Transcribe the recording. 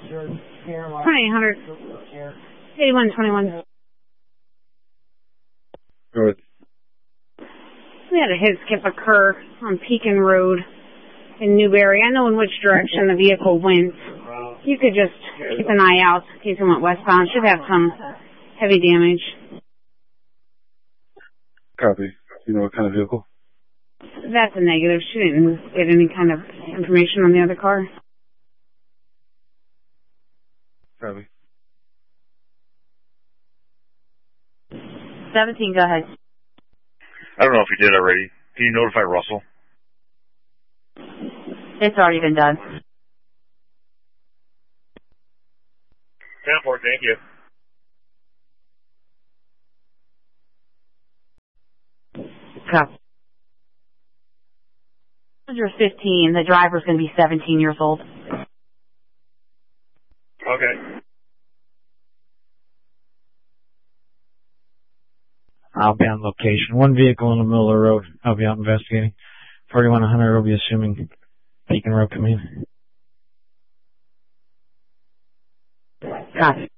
2800. 8121. Good. We had a hit skip occur on Pekin Road in Newberry. I know in which direction the vehicle went. You could just keep an eye out in case it went westbound. Should have some heavy damage. Copy. You know what kind of vehicle? That's a negative. She didn't get any kind of information on the other car. Copy. 17, go ahead. I don't know if you did already. Can you notify Russell? It's already been done. 10-4, thank you. Copy. Passenger 15, the driver's going to be 17 years old. Okay. I'll be on location. One vehicle in the middle of the road. I'll be out investigating. 4100 will be assuming Beacon Road coming in. Copy.